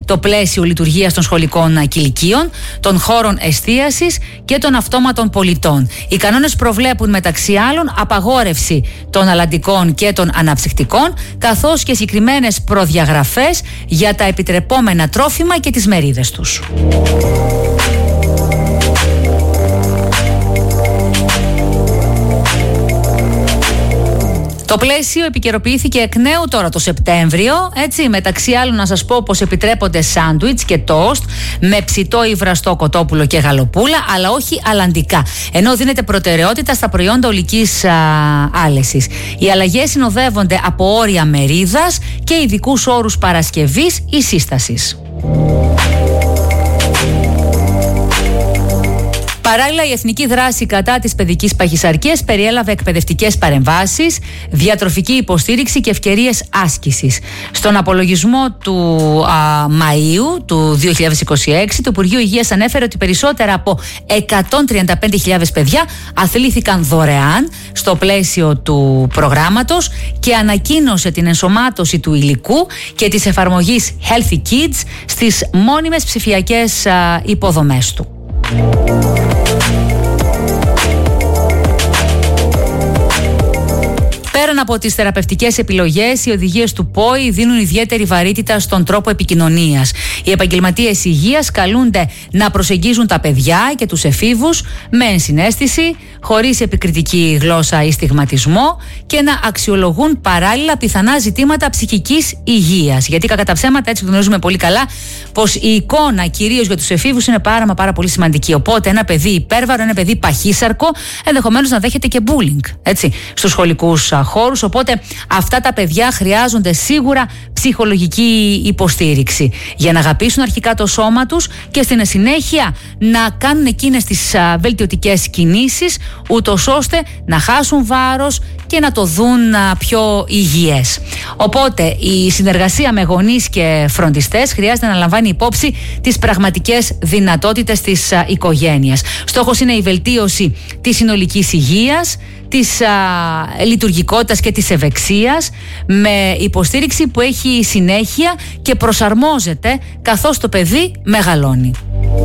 το πλαίσιο λειτουργίας των σχολικών κηλικίων, των χώρων εστίασης και των αυτόματων πολιτών. Οι κανόνες προβλέπουν μεταξύ άλλων απαγόρευση των αλλαντικών και των αναψυκτικών, καθώς και συγκεκριμένες προδιαγραφές για τα επιτρεπόμενα τρόφιμα και τις μερίδες τους. Το πλαίσιο επικαιροποιήθηκε εκ νέου τώρα το Σεπτέμβριο, έτσι, μεταξύ άλλων να σας πω πως επιτρέπονται σάντουιτς και τόστ με ψητό ή βραστό κοτόπουλο και γαλοπούλα, αλλά όχι αλλαντικά, ενώ δίνεται προτεραιότητα στα προϊόντα ολικής άλεσης. Οι αλλαγές συνοδεύονται από όρια μερίδας και ειδικούς όρους παρασκευής ή σύστασης. Παράλληλα, η εθνική δράση κατά της παιδικής παχυσαρκίας περιέλαβε εκπαιδευτικές παρεμβάσεις, διατροφική υποστήριξη και ευκαιρίες άσκησης. Στον απολογισμό του Μαΐου του 2026, το Υπουργείο Υγείας ανέφερε ότι περισσότερα από 135.000 παιδιά αθλήθηκαν δωρεάν στο πλαίσιο του προγράμματος και ανακοίνωσε την ενσωμάτωση του υλικού και της εφαρμογής Healthy Kids στις μόνιμες ψηφιακές υποδομές του. Πέραν από τις θεραπευτικές επιλογές, οι οδηγίες του ΠΟΗ δίνουν ιδιαίτερη βαρύτητα στον τρόπο επικοινωνίας. Οι επαγγελματίες υγείας καλούνται να προσεγγίζουν τα παιδιά και τους εφήβους με ενσυναίσθηση, χωρίς επικριτική γλώσσα ή στιγματισμό και να αξιολογούν παράλληλα πιθανά ζητήματα ψυχικής υγείας. Γιατί κακά τα ψέματα, έτσι γνωρίζουμε πολύ καλά, πως η εικόνα κυρίως για τους εφήβους είναι πάρα πολύ σημαντική. Οπότε ένα παιδί υπέρβαρο, ένα παιδί παχύσαρκο, ενδεχομένως να δέχεται και bullying, έτσι, στους σχολικούς χώρους. Οπότε αυτά τα παιδιά χρειάζονται σίγουρα ψυχολογική υποστήριξη για να αγαπήσουν αρχικά το σώμα τους και στην συνέχεια να κάνουν εκείνες τις βελτιωτικές κινήσεις, ούτως ώστε να χάσουν βάρος και να το δουν πιο υγιές. Οπότε η συνεργασία με γονείς και φροντιστές χρειάζεται να λαμβάνει υπόψη τις πραγματικές δυνατότητες της οικογένειας. Στόχος είναι η βελτίωση της συνολικής υγείας, της λειτουργικότητας και της ευεξίας, με υποστήριξη που έχει συνέχεια και προσαρμόζεται καθώς το παιδί μεγαλώνει.